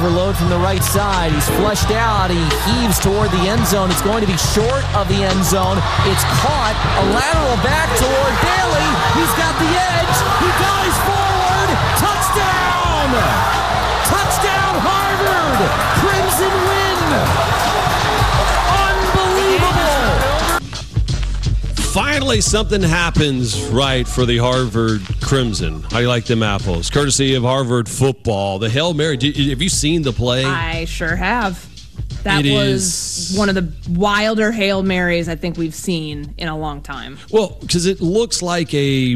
overload from the right side. He's flushed out. He heaves toward the end zone. It's going to be short of the end zone. It's caught. A lateral back toward Bailey. He's got the edge. He dives forward. Touchdown! Touchdown, Harvard! Crimson win! Finally, something happens right for the Harvard Crimson. How do you like them apples? Courtesy of Harvard football. The Hail Mary. Have you seen the play? I sure have. That was one of the wilder Hail Marys I think we've seen in a long time. Well, because it looks like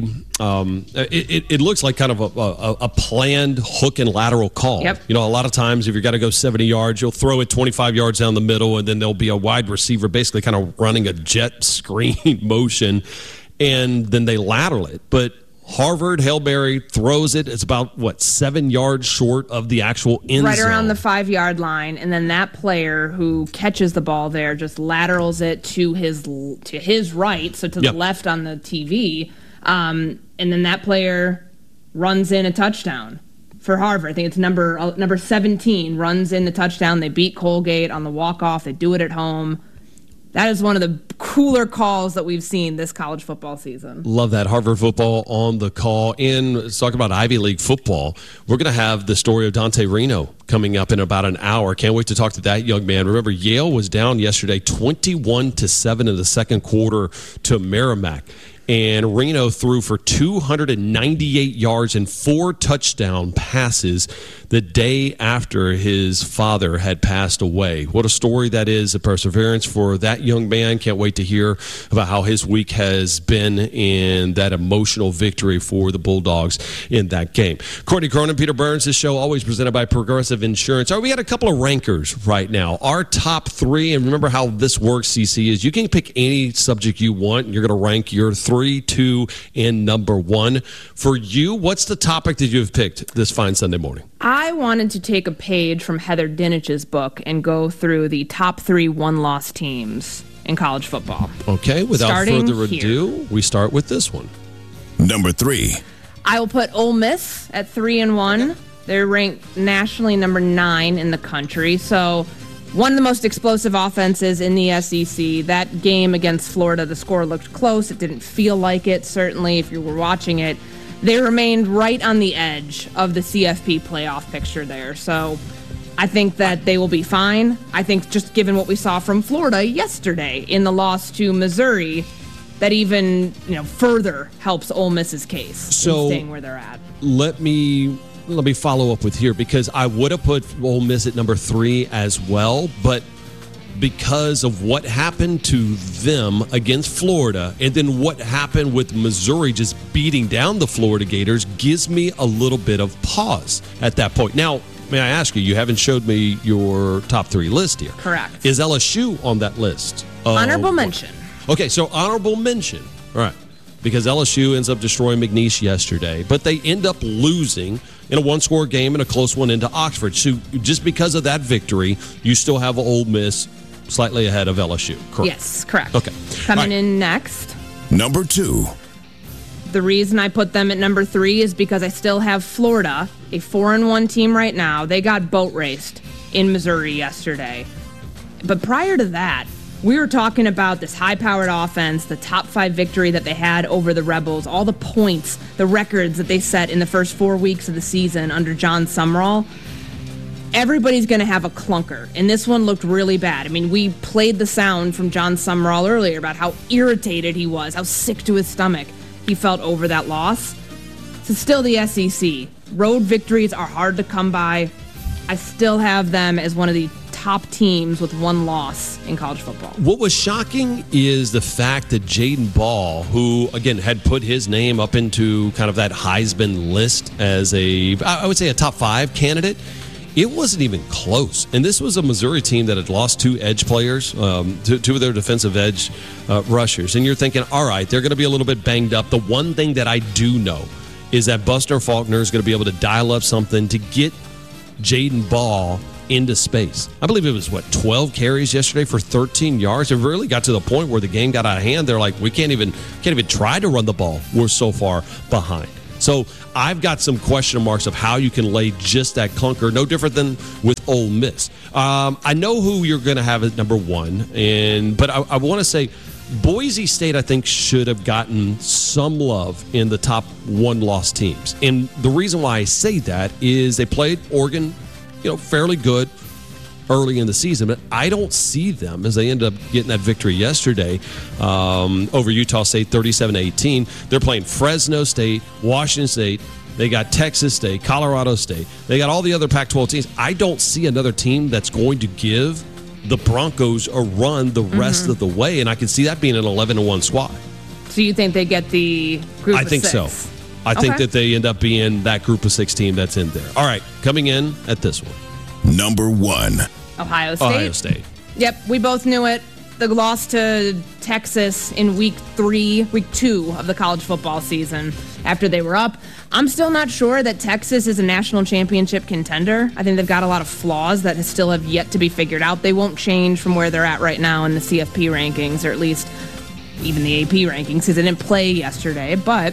it looks like kind of a planned hook and lateral call. Yep. You know, a lot of times if you've got to go 70 yards, you'll throw it 25 yards down the middle, and then there'll be a wide receiver basically kind of running a jet screen motion, and then they lateral it. But Harvard, Hail Mary, throws it. It's about, 7 yards short of the actual end zone. Right around the 5-yard line, and then that player who catches the ball there just laterals it to his right, so to the left on the TV, and then that player runs in a touchdown for Harvard. I think it's number 17, runs in the touchdown. They beat Colgate on the walk-off. They do it at home. That is one of the cooler calls that we've seen this college football season. Love that. Harvard football on the call. And let's talk about Ivy League football. We're going to have the story of Dante Reno coming up in about an hour. Can't wait to talk to that young man. Remember, Yale was down yesterday 21-7 in the second quarter to Merrimack. And Reno threw for 298 yards and 4 touchdown passes the day after his father had passed away. What a story that is, a perseverance for that young man. Can't wait to hear about how his week has been in that emotional victory for the Bulldogs in that game. Courtney Cronin, Peter Burns, this show always presented by Progressive Insurance. All right, we got a couple of rankers right now. Our top 3, and remember how this works, CC, is you can pick any subject you want, and you're going to rank your 3, 2, and number 1. For you, what's the topic that you have picked this fine Sunday morning? I wanted to take a page from Heather Dinich's book and go through the top 3 one-loss teams in college football. Okay, without Starting further ado, we start with this one. Number 3. I will put Ole Miss at 3-1. They're ranked nationally number 9 in the country. So one of the most explosive offenses in the SEC. That game against Florida, the score looked close. It didn't feel like it, certainly, if you were watching it. They remained right on the edge of the CFP playoff picture there. So I think that they will be fine. I think just given what we saw from Florida yesterday in the loss to Missouri, that even further helps Ole Miss's case in staying where they're at. Let me follow up with here, because I would have put Ole Miss at number 3 as well, but because of what happened to them against Florida and then what happened with Missouri just beating down the Florida Gators gives me a little bit of pause at that point. Now, may I ask you, you haven't showed me your top 3 list here. Correct. Is LSU on that list? Honorable mention. Okay, so honorable mention. All right. Because LSU ends up destroying McNeese yesterday, but they end up losing in a one-score game and a close one into Oxford. So just because of that victory, you still have Ole Miss slightly ahead of LSU, correct? Yes, correct. Okay. Coming in next. Number 2. The reason I put them at number 3 is because I still have Florida, a 4-1 team right now. They got boat raced in Missouri yesterday. But prior to that, we were talking about this high-powered offense, the top 5 victory that they had over the Rebels, all the points, the records that they set in the first 4 weeks of the season under John Sumrall. Everybody's going to have a clunker, and this one looked really bad. I mean, we played the sound from John Sumrall earlier about how irritated he was, how sick to his stomach he felt over that loss. So still the SEC. Road victories are hard to come by. I still have them as one of the top teams with 1 loss in college football. What was shocking is the fact that Jaden Ball, who, again, had put his name up into kind of that Heisman list as I would say a top 5 candidate, it wasn't even close. And this was a Missouri team that had lost 2 edge players, 2 of their defensive edge rushers. And you're thinking, all right, they're going to be a little bit banged up. The one thing that I do know is that Buster Faulkner is going to be able to dial up something to get Jaden Ball into space. I believe it was, 12 carries yesterday for 13 yards. It really got to the point where the game got out of hand. They're like, we can't even try to run the ball. We're so far behind. So I've got some question marks of how you can lay just that clunker, no different than with Ole Miss. I know who you're going to have at number 1, but I want to say Boise State, I think, should have gotten some love in the top 1-loss teams. And the reason why I say that is they played Oregon, fairly good early in the season, but I don't see them as they end up getting that victory yesterday over Utah State 37-18. They're playing Fresno State, Washington State. They got Texas State, Colorado State. They got all the other Pac-12 teams. I don't see another team that's going to give the Broncos a run the rest of the way, and I can see that being an 11-1 squad. So you think they get the group of 6? I think so. I think that they end up being that group of 6 team that's in there. All right, coming in at this one. Number 1. Ohio State. Ohio State. Yep, we both knew it. The loss to Texas in week 2 of the college football season after they were up. I'm still not sure that Texas is a national championship contender. I think they've got a lot of flaws that still have yet to be figured out. They won't change from where they're at right now in the CFP rankings, or at least even the AP rankings, because they didn't play yesterday. But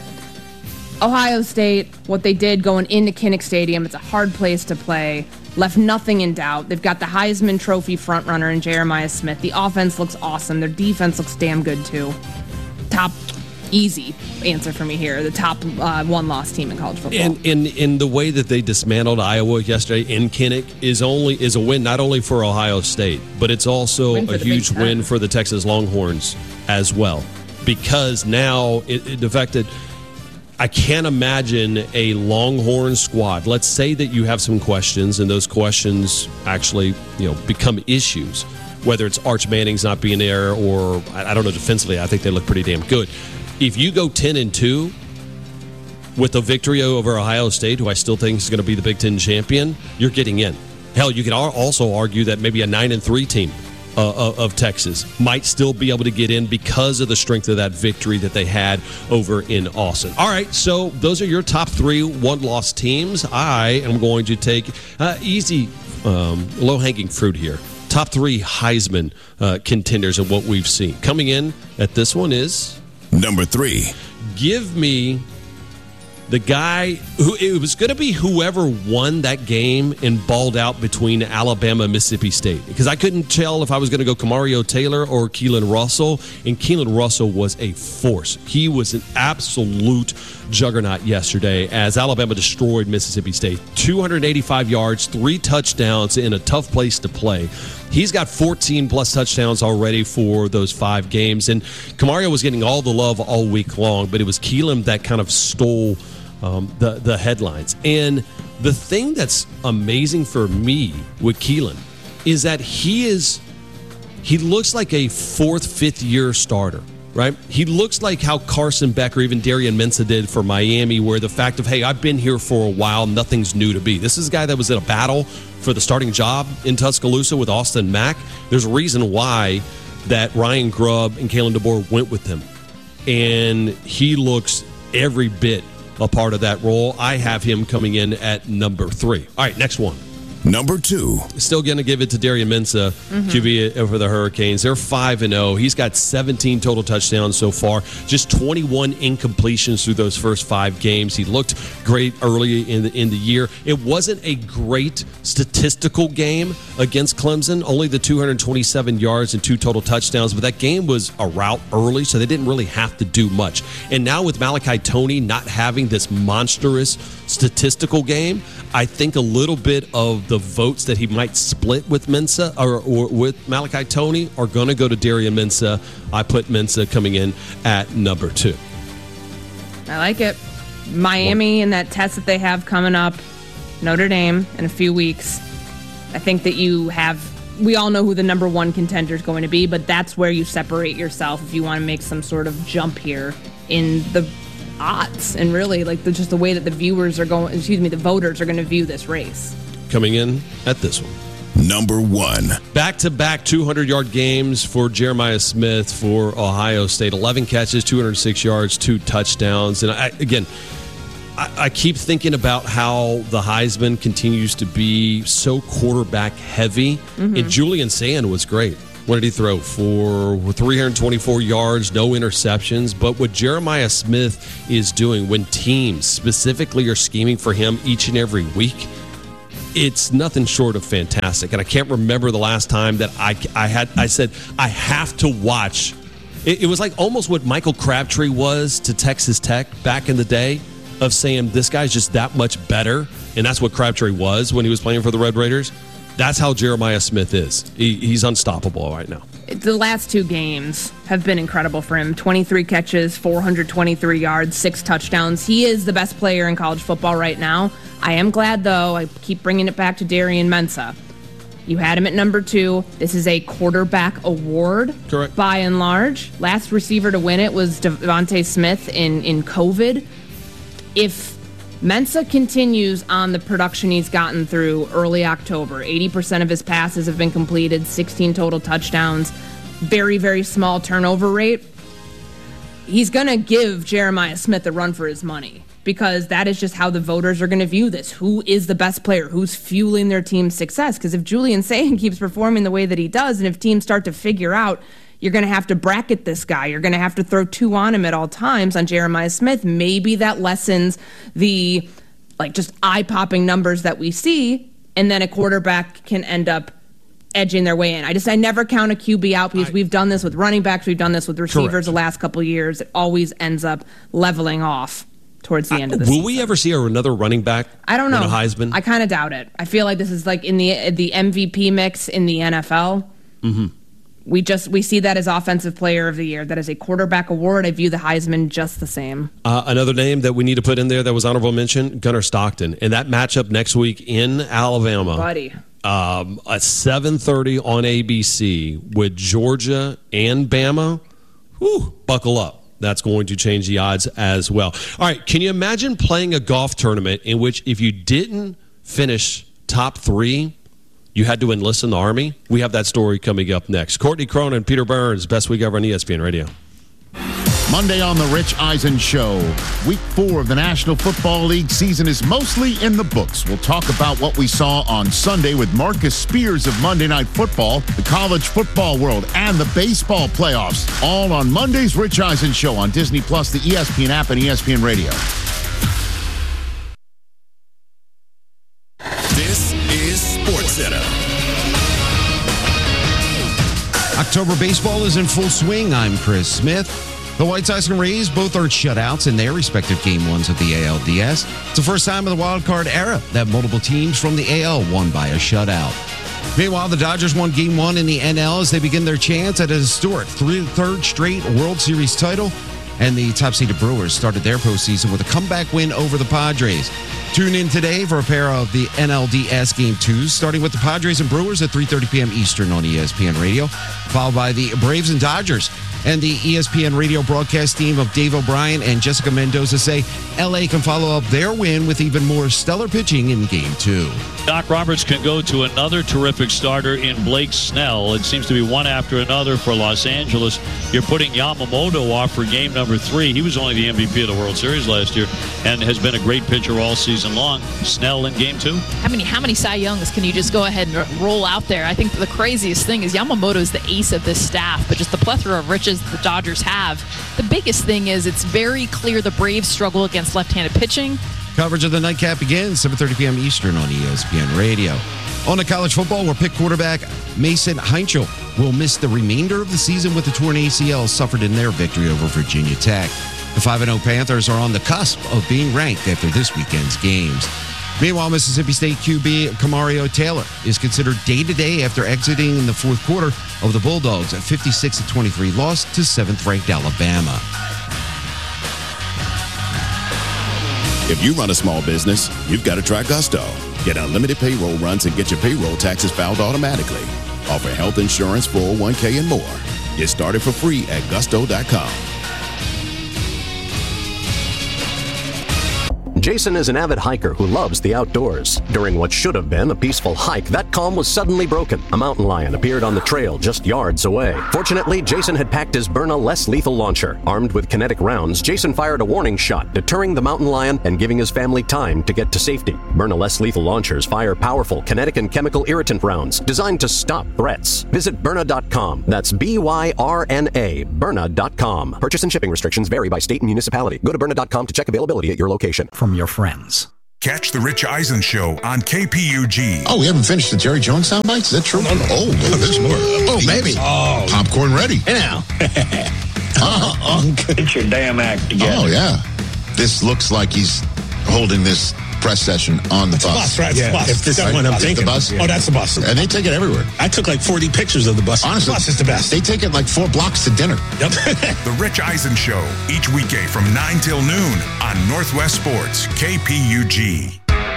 Ohio State, what they did going into Kinnick Stadium, it's a hard place to play. Left nothing in doubt. They've got the Heisman Trophy frontrunner in Jeremiah Smith. The offense looks awesome. Their defense looks damn good, too. Top, easy answer for me here. The top 1-loss team in college football. And in the way that they dismantled Iowa yesterday in Kinnick is a win not only for Ohio State, but it's also a huge win for the Texas Longhorns as well. Because now it affected... I can't imagine a Longhorn squad. Let's say that you have some questions, and those questions actually, become issues. Whether it's Arch Manning's not being there, or I don't know, defensively, I think they look pretty damn good. If you go 10-2 with a victory over Ohio State, who I still think is going to be the Big Ten champion, you're getting in. Hell, you can also argue that maybe a 9-3 team of Texas might still be able to get in because of the strength of that victory that they had over in Austin. All right, so those are your top 3 1-loss teams. I am going to take easy, low-hanging fruit here. Top 3 Heisman contenders of what we've seen. Coming in at this one is... Number 3. Give me the guy who it was going to be whoever won that game and balled out between Alabama and Mississippi State, because I couldn't tell if I was going to go Kamario Taylor or Keelan Russell, and Keelan Russell was a force. He was an absolute juggernaut yesterday as Alabama destroyed Mississippi State. 285 yards, 3 touchdowns in a tough place to play. He's got 14-plus touchdowns already for those 5 games, and Kamario was getting all the love all week long, but it was Keelan that kind of stole the headlines. And the thing that's amazing for me with Keelan is that he looks like a 4th, 5th year starter, right? He looks like how Carson Beck or even Darian Mensah did for Miami, where the fact of, hey, I've been here for a while, nothing's new to me. This is a guy that was in a battle for the starting job in Tuscaloosa with Austin Mack. There's a reason why that Ryan Grubb and Kalen DeBoer went with him. And he looks every bit a part of that role. I have him coming in at number 3. All right, next one. Number 2. Still going to give it to Darian Mensah, QB for the Hurricanes. They're 5-0. He's got 17 total touchdowns so far, just 21 incompletions through those first 5 games. He looked great early in the year. It wasn't a great statistical game against Clemson, only the 227 yards and 2 total touchdowns, but that game was a rout early, so they didn't really have to do much. And now with Malachi Toney not having this monstrous statistical game, I think a little bit of the votes that he might split with Mensah or with Malachi Toney are going to go to Darian Mensah. I put Mensah coming in at number 2. I like it. Miami and that test that they have coming up, Notre Dame in a few weeks. I think that we all know who the number 1 contender is going to be, but that's where you separate yourself if you want to make some sort of jump here in the odds, and really just the way that the the voters are going to view this race. Coming in at this one. Number 1. Back-to-back 200-yard games for Jeremiah Smith for Ohio State. 11 catches, 206 yards, 2 touchdowns. And I keep thinking about how the Heisman continues to be so quarterback heavy. And Julian Sand was great. What did he throw? For 324 yards, no interceptions. But what Jeremiah Smith is doing when teams specifically are scheming for him each and every week, it's nothing short of fantastic. And I can't remember the last time that I said I have to watch. It was like almost what Michael Crabtree was to Texas Tech back in the day, of saying this guy's just that much better. And that's what Crabtree was when he was playing for the Red Raiders. That's how Jeremiah Smith is. He's unstoppable right now. The last 2 games have been incredible for him. 23 catches, 423 yards, 6 touchdowns. He is the best player in college football right now. I am glad, though, I keep bringing it back to Darian Mensah. You had him at number 2. This is a quarterback award. Correct. By and large. Last receiver to win it was Devontae Smith in COVID. If Mensah continues on the production he's gotten through early October, 80% of his passes have been completed, 16 total touchdowns, very, very small turnover rate, he's going to give Jeremiah Smith a run for his money, because that is just how the voters are going to view this. Who is the best player? Who's fueling their team's success? Because if Julian Sayin keeps performing the way that he does, and if teams start to figure out you're going to have to bracket this guy, you're going to have to throw 2 on him at all times on Jeremiah Smith, maybe that lessens the just eye-popping numbers that we see, and then a quarterback can end up edging their way in. I never count a QB out, because we've done this with running backs, we've done this with receivers. Correct. The last couple of years. It always ends up leveling off towards the end of the season. Will we ever see another running back? I don't know. Win a Heisman? I kind of doubt it. I feel like this is like in the MVP mix in the NFL. Mm-hmm. We see that as Offensive Player of the Year. That is a quarterback award. I view the Heisman just the same. Another name that we need to put in there that was honorable mention, Gunnar Stockton. And that matchup next week in Alabama. Buddy. At 7:30 on ABC with Georgia and Bama. Whew, buckle up. That's going to change the odds as well. All right, can you imagine playing a golf tournament in which if you didn't finish top 3, you had to enlist in the Army? We have that story coming up next. Courtney Cronin, Peter Burns, Best Week Ever on ESPN Radio. Monday on the Rich Eisen Show. Week 4 of the National Football League season is mostly in the books. We'll talk about what we saw on Sunday with Marcus Spears of Monday Night Football, the college football world, and the baseball playoffs. All on Monday's Rich Eisen Show on Disney+, the ESPN app, and ESPN Radio. This is SportsCenter. October baseball is in full swing. I'm Chris Smith. The White Sox and Rays both earned shutouts in their respective Game 1s of the ALDS. It's the first time in the wild card era that multiple teams from the AL won by a shutout. Meanwhile, the Dodgers won Game 1 in the NL as they begin their chance at a historic third straight World Series title. And the top-seeded Brewers started their postseason with a comeback win over the Padres. Tune in today for a pair of the NLDS Game 2s, starting with the Padres and Brewers at 3:30 p.m. Eastern on ESPN Radio, followed by the Braves and Dodgers. And the ESPN Radio broadcast team of Dave O'Brien and Jessica Mendoza say L.A. can follow up their win with even more stellar pitching in Game 2. Doc Roberts can go to another terrific starter in Blake Snell. It seems to be one after another for Los Angeles. You're putting Yamamoto off for Game number 3. He was only the MVP of the World Series last year and has been a great pitcher all season long. Snell in Game 2. How many Cy Youngs can you just go ahead and roll out there? I think the craziest thing is Yamamoto is the ace of this staff, but just the plethora of riches the Dodgers have. The biggest thing is it's very clear the Braves struggle against left-handed pitching. Coverage of the nightcap begins 7:30 p.m. Eastern on ESPN Radio. On to college football, where Pitt quarterback Mason Heinchel will miss the remainder of the season with the torn ACL suffered in their victory over Virginia Tech. The 5-0 Panthers are on the cusp of being ranked after this weekend's games. Meanwhile, Mississippi State QB Kamario Taylor is considered day-to-day after exiting in the fourth quarter of the Bulldogs' 56-23 loss to 7th-ranked Alabama. If you run a small business, you've got to try Gusto. Get unlimited payroll runs and get your payroll taxes filed automatically. Offer health insurance, 401k, and more. Get started for free at gusto.com. Jason is an avid hiker who loves the outdoors. During what should have been a peaceful hike, that calm was suddenly broken. A mountain lion appeared on the trail just yards away. Fortunately, Jason had packed his Byrna less lethal launcher. Armed with kinetic rounds, Jason fired a warning shot, deterring the mountain lion and giving his family time to get to safety. Byrna less lethal launchers fire powerful kinetic and chemical irritant rounds designed to stop threats. Visit Byrna.com. That's BYRNA, Byrna.com. Purchase and shipping restrictions vary by state and municipality. Go to Byrna.com to check availability at your location. From your friends. Catch the Rich Eisen Show on KPUG. Oh, we haven't finished the Jerry Jones sound bites? Is that true? Oh, there's more. Oh, maybe. Oh. Popcorn ready. Hey now. Get your damn act together. Oh, yeah. This looks like he's holding this press session on the bus. Right? Yeah. Bus. If this is what I'm thinking. The bus? Oh, that's the bus. And they take it everywhere. I took like 40 pictures of the bus. Honestly, the bus is the best. They take it like 4 blocks to dinner. Yep. The Rich Eisen Show, each weekday from 9 till noon on Northwest Sports, KPUG.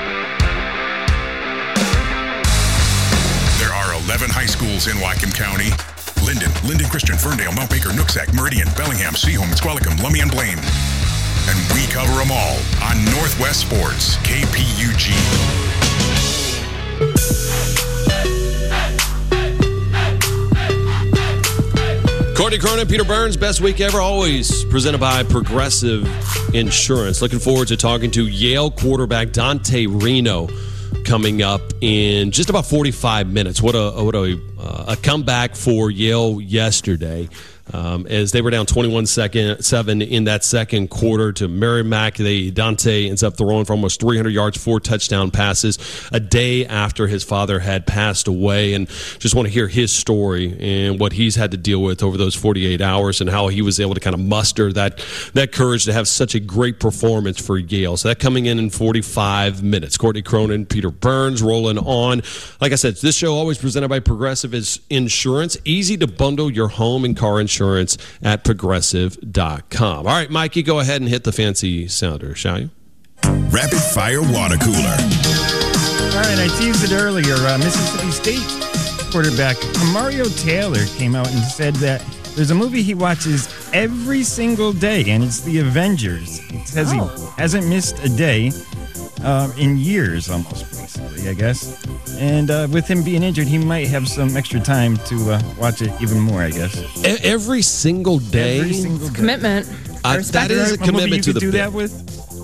There are 11 high schools in Whatcom County. Linden Christian, Ferndale, Mount Baker, Nooksack, Meridian, Bellingham, Seaholm, Squalicum, Lummi, and Blaine. And we cover them all on Northwest Sports, KPUG. Courtney Cronin, Peter Burns, best week ever, always presented by Progressive Insurance. Looking forward to talking to Yale quarterback Dante Reno coming up in just about 45 minutes. What a comeback for Yale yesterday. As they were down 21-7 in that second quarter to Merrimack. Dante ends up throwing for almost 300 yards, 4 touchdown passes a day after his father had passed away. And just want to hear his story and what he's had to deal with over those 48 hours and how he was able to kind of muster that courage to have such a great performance for Yale. So that coming in 45 minutes. Courtney Cronin, Peter Burns rolling on. Like I said, this show always presented by Progressive Insurance. Easy to bundle your home and car insurance at progressive.com. All right, Mikey, go ahead and hit the fancy sounder, shall you? Rapid Fire Water Cooler. All right, I teased it earlier. Mississippi State quarterback Mario Taylor came out and said that there's a movie he watches every single day, and it's The Avengers. It says he hasn't missed a day in years, almost, basically, I guess. And with him being injured, he might have some extra time to watch it even more, I guess. Every single day? Every single day. Commitment. That is a commitment to the do bit. that with?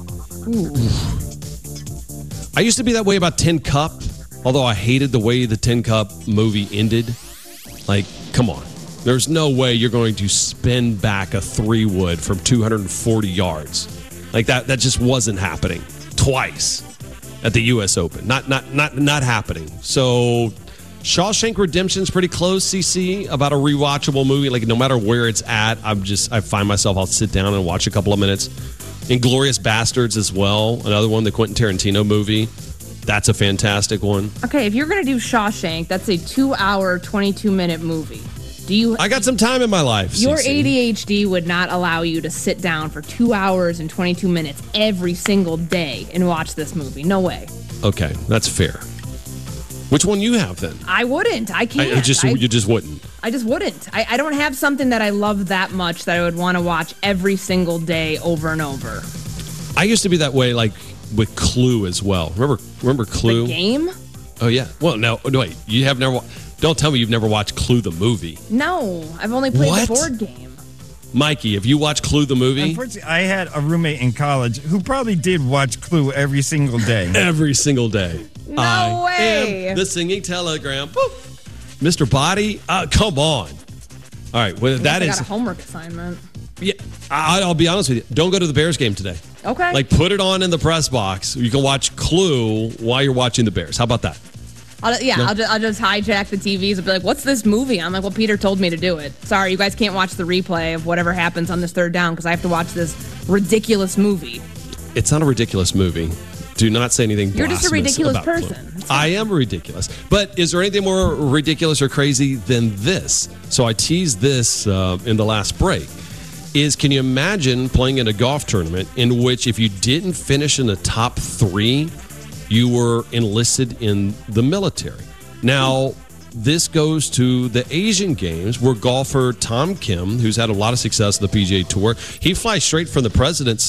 I used to be that way about Tin Cup, although I hated the way the Tin Cup movie ended. Like, come on. There's no way you're going to spin back a 3-wood from 240 yards. Like, that just wasn't happening. Twice at the U.S. Open. Not happening. So Shawshank Redemption's pretty close, CC, about a rewatchable movie. Like, no matter where it's at, I find myself, I'll sit down and watch a couple of minutes. Inglourious Bastards as well, another one, the Quentin Tarantino movie. That's a fantastic one. Okay, if you're going to do Shawshank, that's a 2-hour, 22-minute movie. I got some time in my life. Your CC. ADHD would not allow you to sit down for 2 hours and 22 minutes every single day and watch this movie. No way. Okay, that's fair. Which one you have then? I wouldn't. I can't. You just wouldn't. I just wouldn't. I don't have something that I love that much that I would want to watch every single day over and over. I used to be that way, like with Clue as well. Remember Clue? The game? Oh yeah. Well, no, wait. You have never. Don't tell me you've never watched Clue the movie. No, I've only played the board game. Mikey, have you watched Clue the movie? Unfortunately, I had a roommate in college who probably did watch Clue every single day. Every single day. No way. Am the singing telegram. Boop. Mr. Body? Come on. All right. Well, that is got a homework assignment. Yeah, I'll be honest with you. Don't go to the Bears game today. Okay. Like, put it on in the press box. You can watch Clue while you're watching the Bears. How about that? I'll just hijack the TVs and be like, what's this movie? I'm like, well, Peter told me to do it. Sorry, you guys can't watch the replay of whatever happens on this third down because I have to watch this ridiculous movie. It's not a ridiculous movie. Do not say anything You're just a ridiculous about person. I am ridiculous. But is there anything more ridiculous or crazy than this? So I teased this in the last break. Can you imagine playing in a golf tournament in which if you didn't finish in the top 3, you were enlisted in the military? Now, this goes to the Asian Games where golfer Tom Kim, who's had a lot of success on the PGA Tour, he flies straight from the president's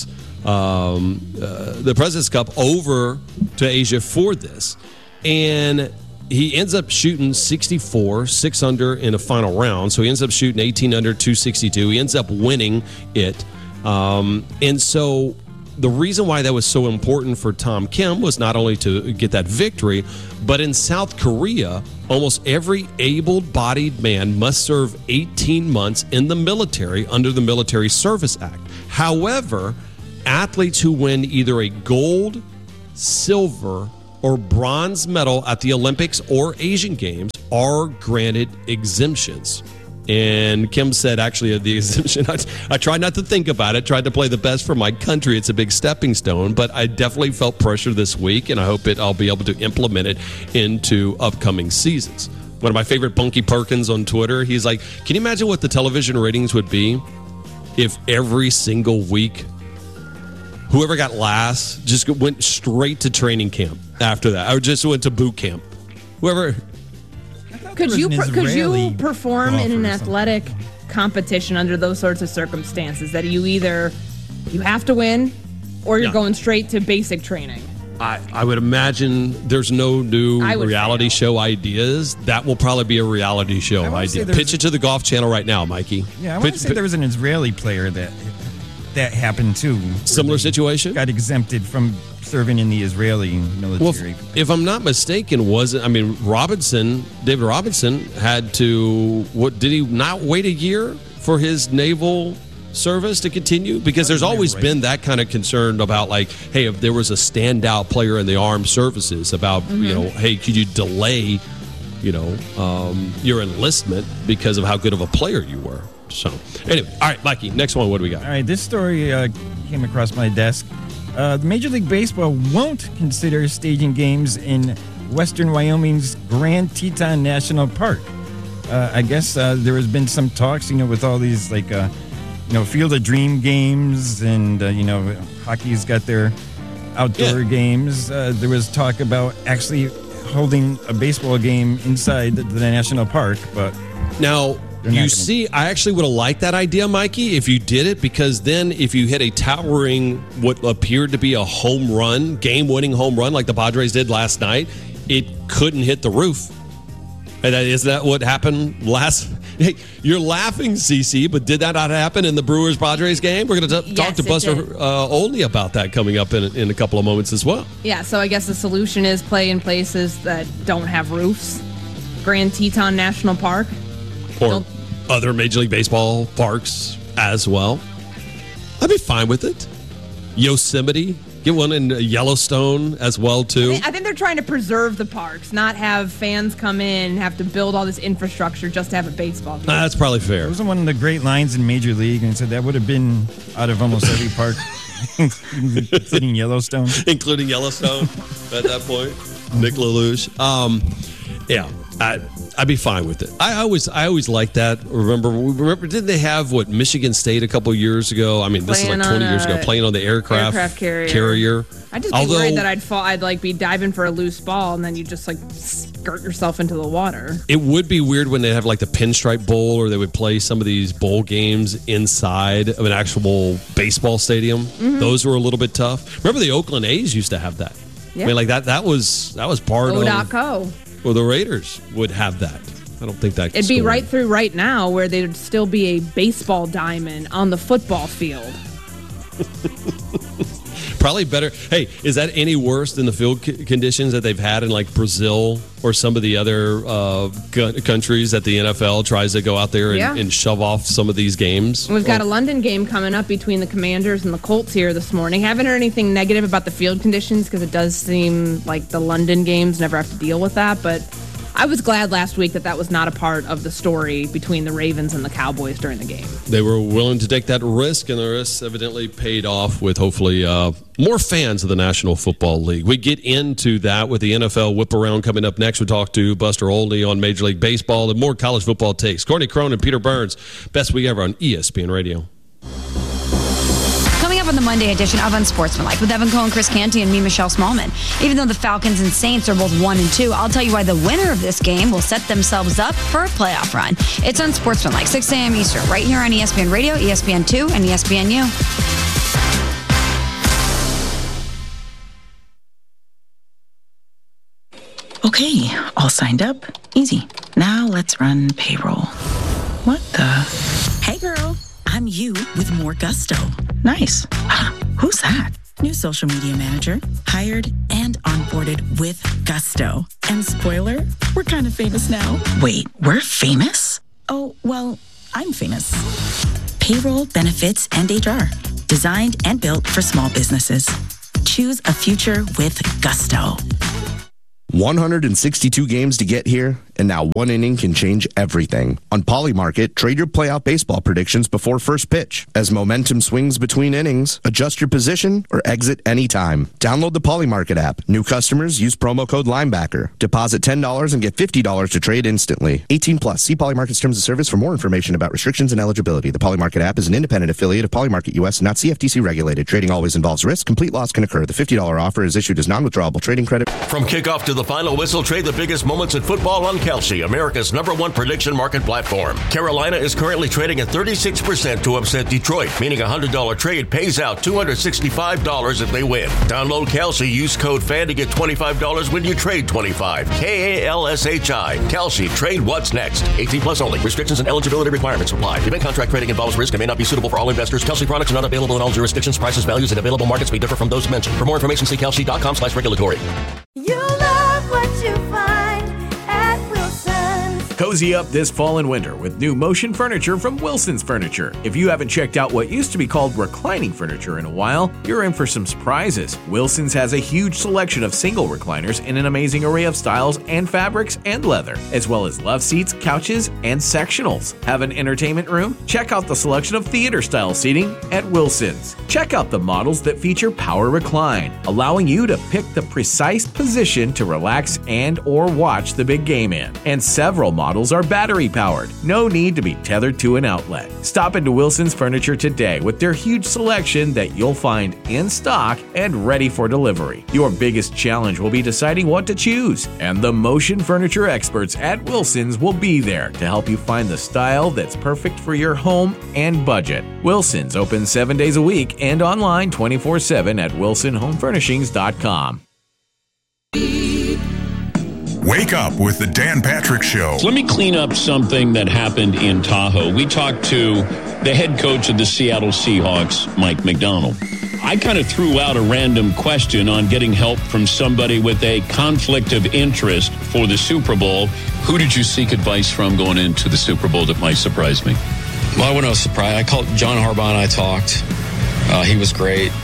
the President's Cup over to Asia for this. And he ends up shooting 64, 6 under in a final round. So he ends up shooting 18 under, 262. He ends up winning it. And so the reason why that was so important for Tom Kim was not only to get that victory, but in South Korea, almost every able-bodied man must serve 18 months in the military under the Military Service Act. However, athletes who win either a gold, silver, or bronze medal at the Olympics or Asian Games are granted exemptions. And Kim said, actually, the exemption, I tried not to think about it, tried to play the best for my country. It's a big stepping stone, but I definitely felt pressure this week, and I hope I'll be able to implement it into upcoming seasons. One of my favorite, Bunky Perkins on Twitter, he's like, can you imagine what the television ratings would be if every single week whoever got last just went straight to training camp after that, or just went to boot camp? Whoever... Could you perform in an athletic competition under those sorts of circumstances that you have to win or you're going straight to basic training? I would imagine there's no new reality show ideas. That will probably be a reality show idea. Pitch it to the Golf Channel right now, Mikey. Yeah, I want to say there was an Israeli player that happened too. Similar situation? Got exempted from serving in the Israeli military. Well, if I'm not mistaken, David Robinson had to, did he not wait a year for his naval service to continue? Because there's always been that kind of concern about, like, hey, if there was a standout player in the armed services about, hey, could you delay, your enlistment because of how good of a player you were? So, anyway, all right, Mikey, next one, what do we got? All right, this story came across my desk. Major League Baseball won't consider staging games in western Wyoming's Grand Teton National Park. I guess there has been some talks, with all these, Field of Dream games and, hockey's got their outdoor games. There was talk about actually holding a baseball game inside the national park, but... Now... I actually would have liked that idea, Mikey, if you did it, because then if you hit a towering, what appeared to be a home run, game-winning home run like the Padres did last night, it couldn't hit the roof. And isn't that what happened last? Hey, you're laughing, CC, but did that not happen in the Brewers-Padres game? We're going to talk to Buster Olney about that coming up in a couple of moments as well. Yeah, so I guess the solution is play in places that don't have roofs. Grand Teton National Park. Or other Major League Baseball parks as well. I'd be fine with it. Yosemite, get one in Yellowstone as well, too. I think they're trying to preserve the parks, not have fans come in and have to build all this infrastructure just to have a baseball game. That's probably fair. Those are one of the great lines in Major League, and said that would have been out of almost every park, including Yellowstone. Including Yellowstone at that point. Nick LaLouche. Yeah. I'd be fine with it. I always liked that. Remember, didn't they have Michigan State a couple of years ago? I mean, this is like 20 years ago, playing on the aircraft carrier. I'd just be worried that I'd be diving for a loose ball and then you just skirt yourself into the water. It would be weird when they have the Pinstripe Bowl, or they would play some of these bowl games inside of an actual baseball stadium. Mm-hmm. Those were a little bit tough. Remember the Oakland A's used to have that. Yeah. I mean, that was part of O.co. Well, the Raiders would have that. I don't think that it'd be right through right now, where there'd still be a baseball diamond on the football field. Probably better. Hey, is that any worse than the field conditions that they've had in Brazil or some of the other countries that the NFL tries to go out there and shove off some of these games? We've got a London game coming up between the Commanders and the Colts here this morning. Haven't heard anything negative about the field conditions, because it does seem like the London games never have to deal with that, but I was glad last week that was not a part of the story between the Ravens and the Cowboys during the game. They were willing to take that risk, and the risk evidently paid off with hopefully more fans of the National Football League. We get into that with the NFL Whip Around coming up next. We'll talk to Buster Olney on Major League Baseball and more college football takes. Courtney Crone and Peter Burns, best week ever on ESPN Radio. Coming up on the Monday edition of Unsportsmanlike with Evan Cohen, Chris Canty, and me, Michelle Smallman. Even though the Falcons and Saints are both 1-2, I'll tell you why the winner of this game will set themselves up for a playoff run. It's Unsportsmanlike, 6 a.m. Eastern, right here on ESPN Radio, ESPN2, and ESPNU. Okay, all signed up. Easy. Now let's run payroll. What the? Hey girl, I'm you with more gusto. Nice. Who's that? New social media manager, hired and onboarded with gusto. And spoiler, we're kind of famous now. Wait, we're famous? Oh, well, I'm famous. Payroll, benefits, and HR. Designed and built for small businesses. Choose a future with gusto. 162 games to get here, and now one inning can change everything. On Polymarket, trade your playoff baseball predictions before first pitch. As momentum swings between innings, adjust your position or exit anytime. Download the Polymarket app. New customers use promo code Linebacker. Deposit $10 and get $50 to trade instantly. 18 plus. See Polymarket's terms of service for more information about restrictions and eligibility. The Polymarket app is an independent affiliate of Polymarket US, not CFTC regulated. Trading always involves risk. Complete loss can occur. The $50 offer is issued as non-withdrawable trading credit. From kickoff to the final whistle, trade the biggest moments in football on Kalshi, America's #1 prediction market platform. Carolina is currently trading at 36% to upset Detroit, meaning a $100 trade pays out $265 if they win. Download Kalshi, use code FAN to get $25 when you trade 25. KALSHI. Kalshi. Trade what's next. 18 plus only. Restrictions and eligibility requirements apply. Event contract trading involves risk and may not be suitable for all investors. Kalshi products are not available in all jurisdictions. Prices, values, and available markets may differ from those mentioned. For more information, see kalshi.com/regulatory. You love what you find at Wilson's. Cozy up this fall and winter with new motion furniture from Wilson's Furniture. If you haven't checked out what used to be called reclining furniture in a while, you're in for some surprises. Wilson's has a huge selection of single recliners in an amazing array of styles and fabrics and leather, as well as love seats, couches, and sectionals. Have an entertainment room? Check out the selection of theater-style seating at Wilson's. Check out the models that feature power recline, allowing you to pick the precise position to relax and or watch the big game in. And several models are battery powered. No need to be tethered to an outlet. Stop into Wilson's Furniture today with their huge selection that you'll find in stock and ready for delivery. Your biggest challenge will be deciding what to choose, and the motion furniture experts at Wilson's will be there to help you find the style that's perfect for your home and budget. Wilson's open 7 days a week and online 24/7 at wilsonhomefurnishings.com. Wake up with the Dan Patrick Show. Let me clean up something that happened in Tahoe. We talked to the head coach of the Seattle Seahawks, Mike McDonald. I kind of threw out a random question on getting help from somebody with a conflict of interest for the Super Bowl. Who did you seek advice from going into the Super Bowl that might surprise me? Well, I wasn't surprised. I called John Harbaugh and I talked. He was great.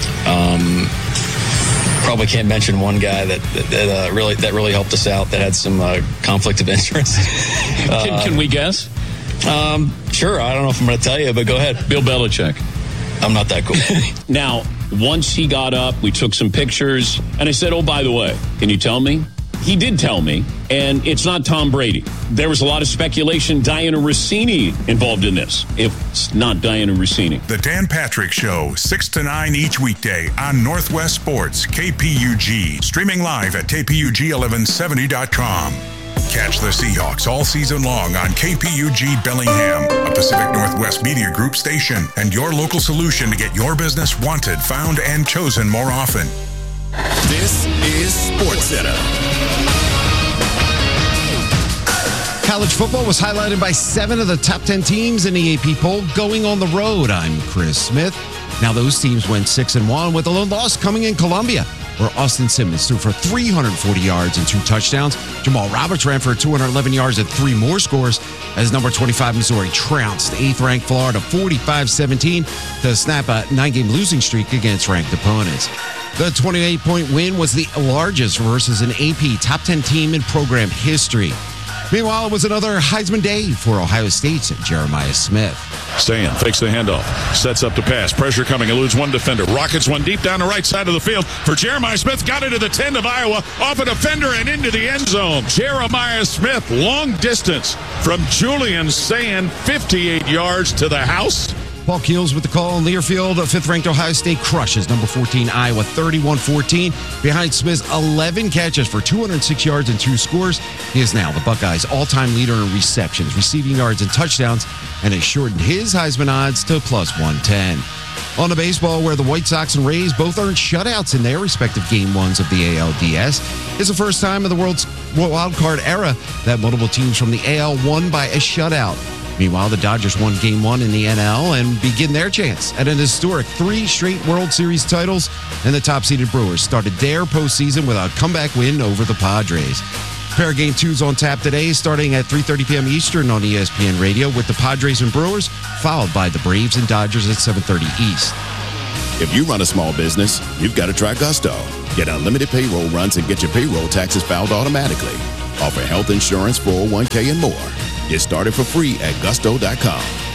Probably can't mention one guy that really helped us out that had some conflict of interest. Can we guess? Sure. I don't know if I'm going to tell you, but go ahead. Bill Belichick. I'm not that cool. Now, once he got up, we took some pictures, and I said, oh, by the way, can you tell me? He did tell me, and it's not Tom Brady. There was a lot of speculation, Diana Rossini involved in this. If it's not Diana Rossini. The Dan Patrick Show, 6 to 9 each weekday on Northwest Sports, KPUG. Streaming live at kpug1170.com. Catch the Seahawks all season long on KPUG Bellingham, a Pacific Northwest Media Group station, and your local solution to get your business wanted, found, and chosen more often. This is SportsCenter. College football was highlighted by 7 of the top 10 teams in the AP poll going on the road. I'm Chris Smith. Now those teams went 6-1 with a lone loss coming in Columbia, where Austin Simmons threw for 340 yards and 2 touchdowns. Jamal Roberts ran for 211 yards and 3 more scores as number 25 Missouri trounced 8th-ranked Florida 45-17 to snap a 9-game losing streak against ranked opponents. The 28-point win was the largest versus an AP top 10 team in program history. Meanwhile, it was another Heisman day for Ohio State's Jeremiah Smith. Stan fakes the handoff, sets up the pass, pressure coming, eludes one defender, rockets one deep down the right side of the field for Jeremiah Smith, got it to the 10 of Iowa, off a defender and into the end zone. Jeremiah Smith, long distance from Julian Sand, 58 yards to the house. Paul Keels with the call in Learfield. 5th-ranked Ohio State crushes number 14 Iowa 31-14 behind Smith's 11 catches for 206 yards and 2 scores. He is now the Buckeyes' all-time leader in receptions, receiving yards, and touchdowns, and has shortened his Heisman odds to plus 110. On to baseball, where the White Sox and Rays both earned shutouts in their respective Game 1s of the ALDS. It's the first time in the world's wild card era that multiple teams from the AL won by a shutout. Meanwhile, the Dodgers won Game 1 in the NL and begin their chance at an historic 3 straight World Series titles, and the top-seeded Brewers started their postseason with a comeback win over the Padres. Pair of Game 2s on tap today, starting at 3:30 p.m. Eastern on ESPN Radio, with the Padres and Brewers, followed by the Braves and Dodgers at 7:30 East. If you run a small business, you've got to try Gusto. Get unlimited payroll runs and get your payroll taxes filed automatically. Offer health insurance, 401k, and more. Get started for free at gusto.com.